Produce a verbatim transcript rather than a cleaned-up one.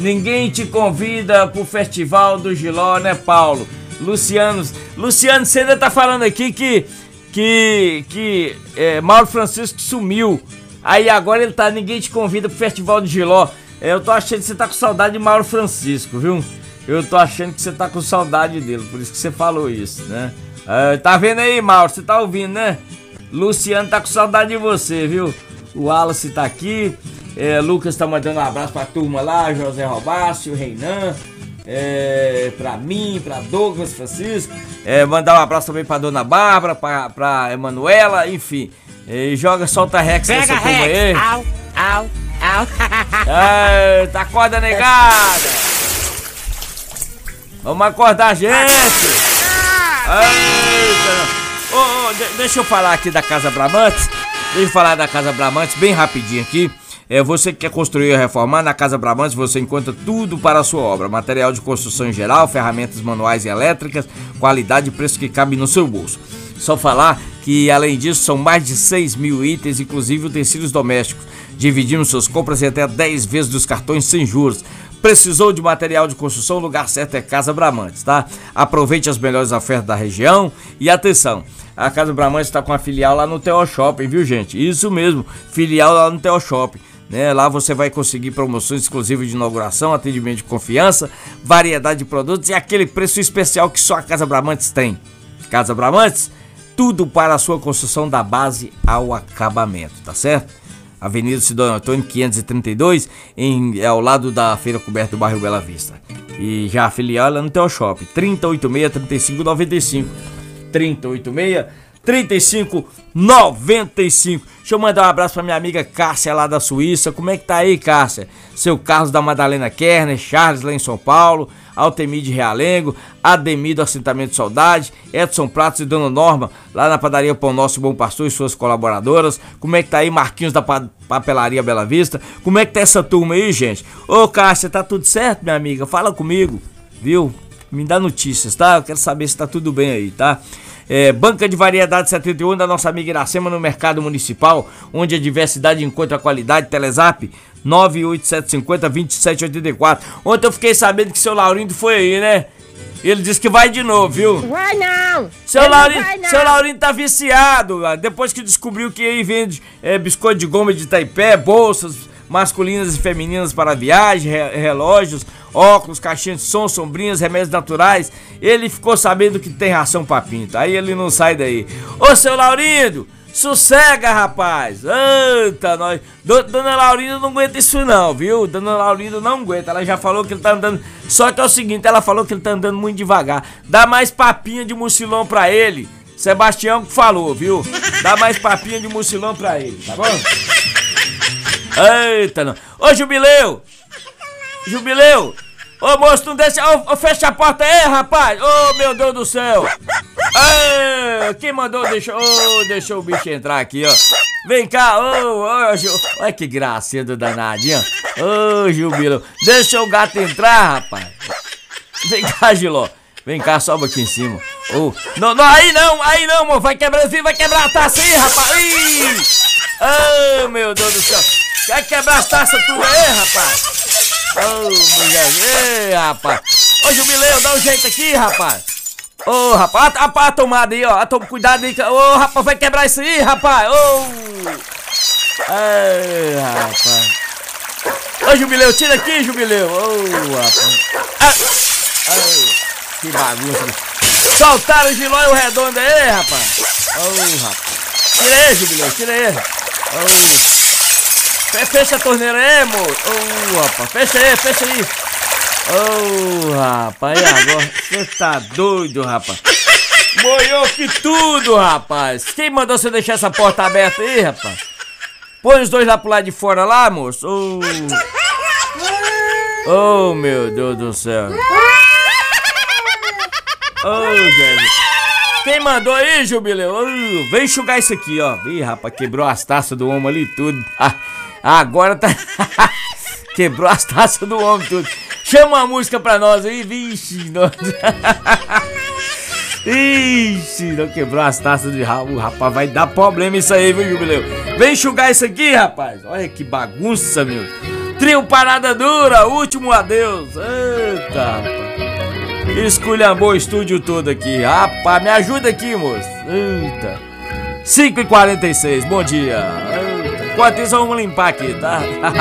Ninguém te convida pro Festival do Giló, né, Paulo? Luciano, Luciano, você ainda tá falando aqui que que que é, Mauro Francisco sumiu. Aí agora ele tá, ninguém te convida pro Festival do Giló. É, eu tô achando que você tá com saudade de Mauro Francisco, viu? Eu tô achando que você tá com saudade dele, por isso que você falou isso, né? É, tá vendo aí, Mauro? Você tá ouvindo, né? Luciano tá com saudade de você, viu? O Wallace tá aqui. É, Lucas tá mandando um abraço pra turma lá, José Robácio, Reinan, é, pra mim, pra Douglas Francisco, é, mandar um abraço também pra Dona Bárbara, pra, pra Emanuela, enfim, é, joga, solta Rex nessa turma aí. Au, au, au. É, tá acorda, negada. Vamos acordar a gente. Eita. Oh, oh, de, deixa eu falar aqui da Casa Bramantes, deixa eu falar da Casa Bramantes bem rapidinho aqui. É, você que quer construir ou reformar, na Casa Bramantes você encontra tudo para a sua obra. Material de construção em geral, ferramentas manuais e elétricas, qualidade e preço que cabe no seu bolso. Só falar que, além disso, são mais de seis mil itens, inclusive utensílios domésticos. Dividimos suas compras em até dez vezes dos cartões sem juros. Precisou de material de construção? O lugar certo é Casa Bramantes, tá? Aproveite as melhores ofertas da região e atenção, a Casa Bramantes está com a filial lá no Teo Shopping, viu, gente? Isso mesmo, filial lá no Teo Shopping. Né, lá você vai conseguir promoções exclusivas de inauguração, atendimento de confiança, variedade de produtos e aquele preço especial que só a Casa Bramantes tem. Casa Bramantes, tudo para a sua construção da base ao acabamento, tá certo? Avenida Sidônio Antônio quinhentos e trinta e dois, em, ao lado da Feira Coberta do bairro Bela Vista. E já a filial é lá no Teo Shopping, trinta e oitenta e seis, trinta e cinco noventa e cinco. trinta e oitenta e seis, trinta e cinco noventa e cinco. Deixa eu mandar um abraço pra minha amiga Cássia lá da Suíça. Como é que tá aí, Cássia? Seu Carlos da Madalena Kerner, Charles lá em São Paulo, Altemir de Realengo, Ademir do Assentamento Saudade, Edson Pratos e Dona Norma lá na padaria Pão Nosso e Bom Pastor e suas colaboradoras. Como é que tá aí, Marquinhos da Papelaria Bela Vista? Como é que tá essa turma aí, gente? Ô, Cássia, tá tudo certo, minha amiga? Fala comigo, viu? Me dá notícias, tá? Eu quero saber se tá tudo bem aí, tá? É, Banca de Variedade setenta e um da nossa amiga Iracema no Mercado Municipal, onde a diversidade encontra qualidade. Telezap nove oito sete cinco zero, dois sete oito quatro. Ontem eu fiquei sabendo que seu Laurindo foi aí, né? Ele disse que vai de novo, viu? Vai não! Seu Laurindo, seu Laurindo tá viciado, depois que descobriu que aí vende é, biscoito de goma de Taipé, bolsas masculinas e femininas para viagem, re relógios, óculos, caixinhas de som, sombrinhas, remédios naturais. Ele ficou sabendo que tem ração pra pinto, aí ele não sai daí. Ô, seu Laurindo, sossega, rapaz. Eita, nós. Dona Laurinda não aguenta isso não, viu? Dona Laurinda não aguenta, ela já falou que ele tá andando. Só que é o seguinte, ela falou que ele tá andando muito devagar. Dá mais papinha de mucilão pra ele. Sebastião que falou, viu? Dá mais papinha de mucilão pra ele, tá bom? Eita, não. Ô, Jubileu! Jubileu! Ô, moço, não deixa... Ô, fecha a porta aí, rapaz! Ô, meu Deus do céu! Ei, quem mandou deixou... Ô, deixou o bicho entrar aqui, ó. Vem cá, ô, ô, Ju... Olha que gracinha do danadinho. Ô, Jubileu. Deixa o gato entrar, rapaz. Vem cá, Giló. Vem cá, sobe aqui em cima. Ô, não, não, aí não, aí não, amor. Vai quebrar, vai quebrar a taça aí, rapaz. Ih! Ô, meu Deus do céu. Vai quebrar as taças tudo aí, rapaz. Ô, mulher, ei, rapaz. Ô, Jubileu, dá um jeito aqui, rapaz. Ô, rapaz, a, a, a tomada aí, ó. A, toma cuidado aí. Ô, rapaz, vai quebrar isso aí, rapaz. Ô. Ei, rapaz. Ô, Jubileu, tira aqui, Jubileu. Ô, rapaz. Ah, ai, que bagunça. Soltaram o Giló e o Redondo aí, rapaz. Ô, rapaz. Tira aí, Jubileu, tira aí. Ô. Fecha a torneira aí, moço. Ô, oh, rapaz, fecha aí, fecha aí. Ô, oh, rapaz, e agora? Você tá doido, rapaz? Moiou que tudo, rapaz. Quem mandou você deixar essa porta aberta aí, rapaz? Põe os dois lá pro lado de fora lá, moço. Ô, oh. oh, meu Deus do céu. Ô, oh, Jesus. Quem mandou aí, Jubileu? Oh, vem enxugar isso aqui, ó. Ih, rapaz, quebrou as taças do homem ali tudo. Ah, agora tá... Quebrou as taças do homem tudo. Chama uma música pra nós aí. Vixe, nós... Ixi, não quebrou as taças de rabo. Rapaz, vai dar problema isso aí, viu, Jubileu? Vem enxugar isso aqui, rapaz. Olha que bagunça, meu. Trio Parada Dura, último adeus. Eita, rapaz. Esculhambou o estúdio todo aqui. Rapaz, me ajuda aqui, moço. Eita. cinco e quarenta e seis, bom dia. Eita. Enquanto isso, vamos limpar aqui, tá?